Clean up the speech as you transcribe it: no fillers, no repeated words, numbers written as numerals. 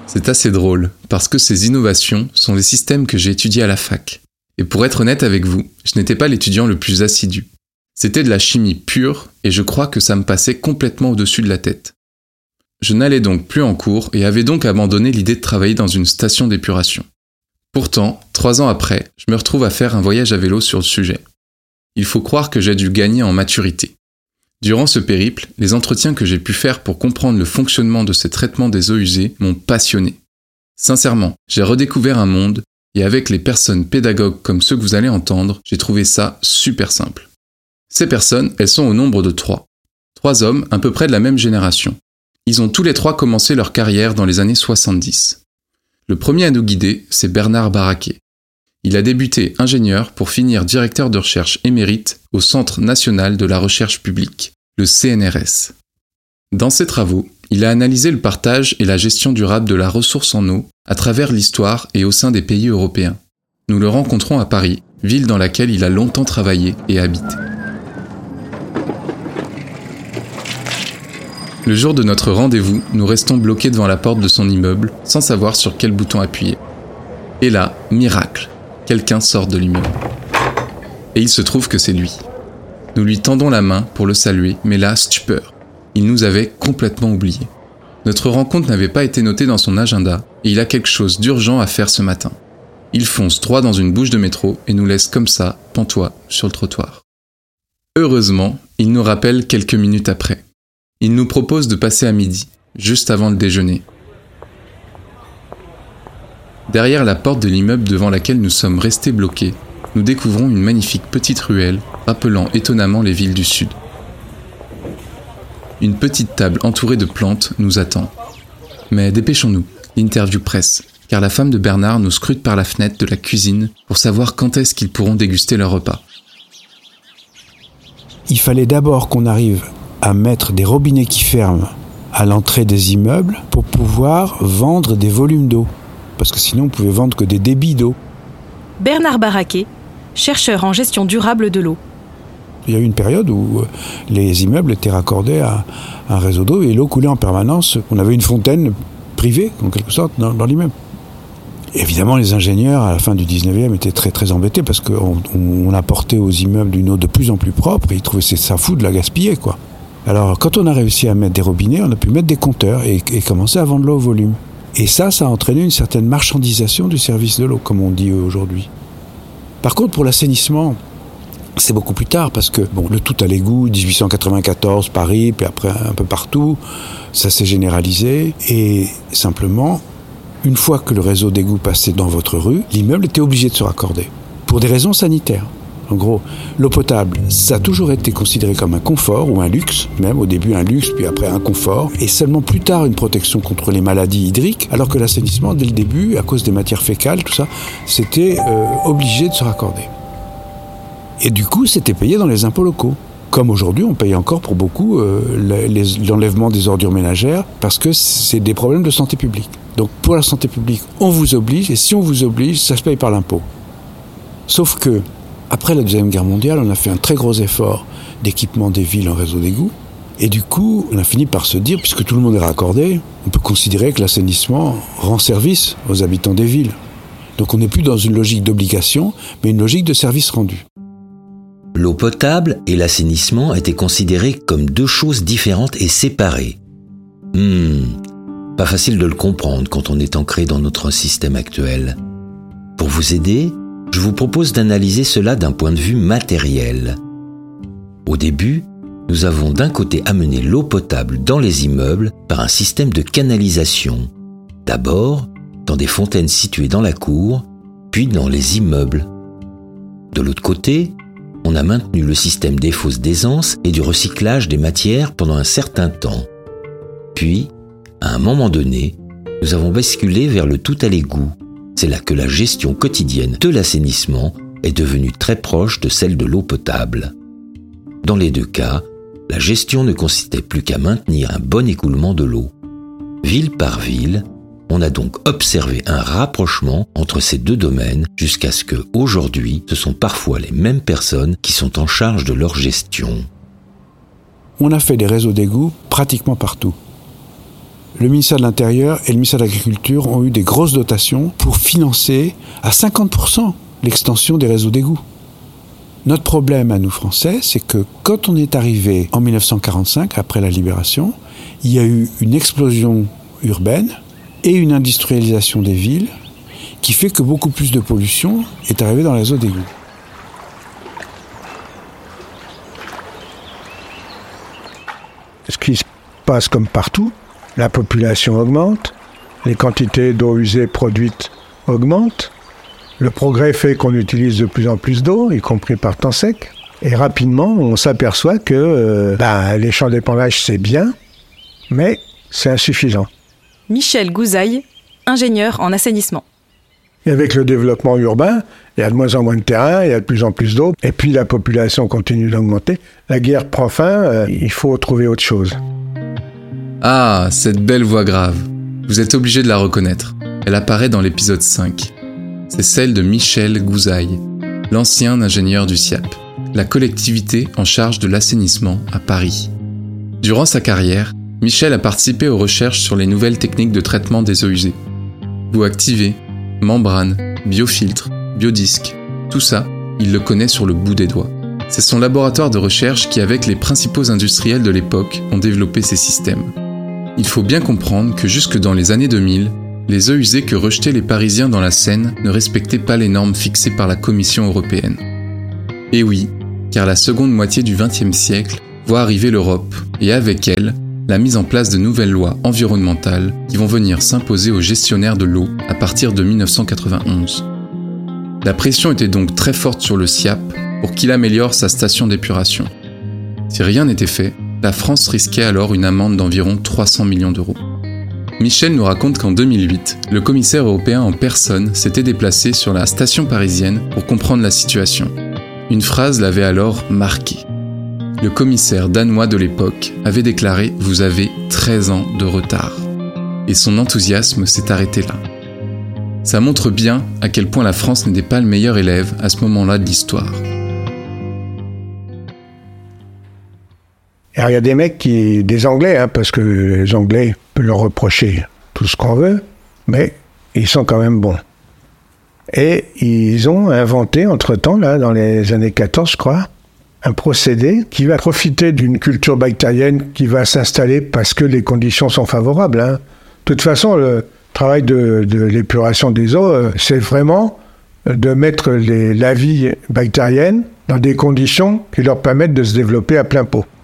C'est assez drôle, parce que ces innovations sont les systèmes que j'ai étudiés à la fac. Et pour être honnête avec vous, je n'étais pas l'étudiant le plus assidu. C'était de la chimie pure, et je crois que ça me passait complètement au-dessus de la tête. Je n'allais donc plus en cours et avais donc abandonné l'idée de travailler dans une station d'épuration. Pourtant, 3 ans après, je me retrouve à faire un voyage à vélo sur le sujet. Il faut croire que j'ai dû gagner en maturité. Durant ce périple, les entretiens que j'ai pu faire pour comprendre le fonctionnement de ces traitements des eaux usées m'ont passionné. Sincèrement, j'ai redécouvert un monde, et avec les personnes pédagogues comme ceux que vous allez entendre, j'ai trouvé ça super simple. Ces personnes, elles sont au nombre de 3. 3 hommes à peu près de la même génération. Ils ont tous les 3 commencé leur carrière dans les années 70. Le premier à nous guider, c'est Bernard Baraquet. Il a débuté ingénieur pour finir directeur de recherche émérite au Centre national de la recherche publique, le CNRS. Dans ses travaux, il a analysé le partage et la gestion durable de la ressource en eau à travers l'histoire et au sein des pays européens. Nous le rencontrons à Paris, ville dans laquelle il a longtemps travaillé et habité. Le jour de notre rendez-vous, nous restons bloqués devant la porte de son immeuble, sans savoir sur quel bouton appuyer. Et là, miracle, quelqu'un sort de l'immeuble. Et il se trouve que c'est lui. Nous lui tendons la main pour le saluer, mais là, stupeur. Il nous avait complètement oubliés. Notre rencontre n'avait pas été notée dans son agenda, et il a quelque chose d'urgent à faire ce matin. Il fonce droit dans une bouche de métro et nous laisse comme ça, pantois, sur le trottoir. Heureusement, il nous rappelle quelques minutes après. Il nous propose de passer à midi, juste avant le déjeuner. Derrière la porte de l'immeuble devant laquelle nous sommes restés bloqués, nous découvrons une magnifique petite ruelle, rappelant étonnamment les villes du Sud. Une petite table entourée de plantes nous attend. Mais dépêchons-nous, l'interview presse, car la femme de Bernard nous scrute par la fenêtre de la cuisine pour savoir quand est-ce qu'ils pourront déguster leur repas. Il fallait d'abord qu'on arrive à mettre des robinets qui ferment à l'entrée des immeubles pour pouvoir vendre des volumes d'eau. Parce que sinon, on pouvait vendre que des débits d'eau. Bernard Baraquet, chercheur en gestion durable de l'eau. Il y a eu une période où les immeubles étaient raccordés à un réseau d'eau et l'eau coulait en permanence. On avait une fontaine privée, en quelque sorte, dans l'immeuble. Évidemment, les ingénieurs, à la fin du 19e, étaient très, très embêtés parce qu'on apportait aux immeubles une eau de plus en plus propre et ils trouvaient ça fou de la gaspiller, quoi. Alors, quand on a réussi à mettre des robinets, on a pu mettre des compteurs et commencer à vendre l'eau au volume. Et ça a entraîné une certaine marchandisation du service de l'eau, comme on dit aujourd'hui. Par contre, pour l'assainissement, c'est beaucoup plus tard, parce que le tout à l'égout, 1894, Paris, puis après un peu partout, ça s'est généralisé. Et simplement, une fois que le réseau d'égout passait dans votre rue, l'immeuble était obligé de se raccorder, pour des raisons sanitaires. En gros, l'eau potable, ça a toujours été considéré comme un confort ou un luxe, même au début un luxe, puis après un confort, et seulement plus tard une protection contre les maladies hydriques, alors que l'assainissement, dès le début, à cause des matières fécales, tout ça, c'était obligé de se raccorder. Et du coup, c'était payé dans les impôts locaux. Comme aujourd'hui, on paye encore pour beaucoup l'enlèvement des ordures ménagères, parce que c'est des problèmes de santé publique. Donc pour la santé publique, on vous oblige, et si on vous oblige, ça se paye par l'impôt. Sauf que, après la Deuxième Guerre mondiale, on a fait un très gros effort d'équipement des villes en réseau d'égout. Et du coup, on a fini par se dire, puisque tout le monde est raccordé, on peut considérer que l'assainissement rend service aux habitants des villes. Donc on n'est plus dans une logique d'obligation, mais une logique de service rendu. L'eau potable et l'assainissement étaient considérés comme 2 choses différentes et séparées. Pas facile de le comprendre quand on est ancré dans notre système actuel. Pour vous aider, je vous propose d'analyser cela d'un point de vue matériel. Au début, nous avons d'un côté amené l'eau potable dans les immeubles par un système de canalisation. D'abord, dans des fontaines situées dans la cour, puis dans les immeubles. De l'autre côté, on a maintenu le système des fosses d'aisance et du recyclage des matières pendant un certain temps. Puis, à un moment donné, nous avons basculé vers le tout à l'égout. C'est là que la gestion quotidienne de l'assainissement est devenue très proche de celle de l'eau potable. Dans les 2 cas, la gestion ne consistait plus qu'à maintenir un bon écoulement de l'eau. Ville par ville, on a donc observé un rapprochement entre ces 2 domaines jusqu'à ce que, aujourd'hui, ce sont parfois les mêmes personnes qui sont en charge de leur gestion. On a fait des réseaux d'égout pratiquement partout. le ministère de l'Intérieur et le ministère de l'Agriculture ont eu des grosses dotations pour financer à 50% l'extension des réseaux d'égouts. Notre problème à nous Français, c'est que quand on est arrivé en 1945, après la libération, il y a eu une explosion urbaine et une industrialisation des villes qui fait que beaucoup plus de pollution est arrivée dans les réseaux d'égouts. Ce qui se passe comme partout, la population augmente, les quantités d'eau usée produites augmentent, le progrès fait qu'on utilise de plus en plus d'eau, y compris par temps sec, et rapidement on s'aperçoit que les champs d'épandage c'est bien, mais c'est insuffisant. Michel Gouzaille, ingénieur en assainissement. Et avec le développement urbain, il y a de moins en moins de terrain, il y a de plus en plus d'eau, et puis la population continue d'augmenter. La guerre prend fin, il faut trouver autre chose. Ah, cette belle voix grave. Vous êtes obligé de la reconnaître. Elle apparaît dans l'épisode 5. C'est celle de Michel Gouzaille, l'ancien ingénieur du SIAP, la collectivité en charge de l'assainissement à Paris. Durant sa carrière, Michel a participé aux recherches sur les nouvelles techniques de traitement des eaux usées. Boue activée, membrane, biofiltre, biodisque, tout ça, il le connaît sur le bout des doigts. C'est son laboratoire de recherche qui, avec les principaux industriels de l'époque, ont développé ces systèmes. Il faut bien comprendre que jusque dans les années 2000, les eaux usées que rejetaient les Parisiens dans la Seine ne respectaient pas les normes fixées par la Commission européenne. Et oui, car la seconde moitié du XXe siècle voit arriver l'Europe, et avec elle, la mise en place de nouvelles lois environnementales qui vont venir s'imposer aux gestionnaires de l'eau à partir de 1991. La pression était donc très forte sur le SIAP pour qu'il améliore sa station d'épuration. Si rien n'était fait, la France risquait alors une amende d'environ 300 millions d'euros. Michel nous raconte qu'en 2008, le commissaire européen en personne s'était déplacé sur la station parisienne pour comprendre la situation. Une phrase l'avait alors marqué. Le commissaire danois de l'époque avait déclaré « Vous avez 13 ans de retard ». Et son enthousiasme s'est arrêté là. Ça montre bien à quel point la France n'était pas le meilleur élève à ce moment-là de l'histoire. Alors il y a des mecs des Anglais, parce que les Anglais, on peut leur reprocher tout ce qu'on veut, mais ils sont quand même bons. Et ils ont inventé, entre-temps, là, dans les années 14, je crois, un procédé qui va profiter d'une culture bactérienne qui va s'installer parce que les conditions sont favorables. De toute façon, le travail de l'épuration des eaux, c'est vraiment de mettre la vie bactérienne dans des conditions qui leur permettent de se développer à plein pot.